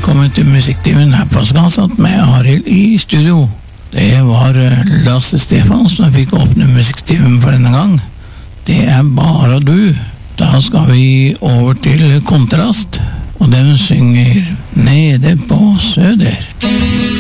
velkommen til Musikktimen her på Skansen med Arild i studio. Det var Lasse Stefan som fikk åpne Musikktimen for denne gang. Det bare du. Da skal vi over til Kontrast, og den synger Nede på Søder.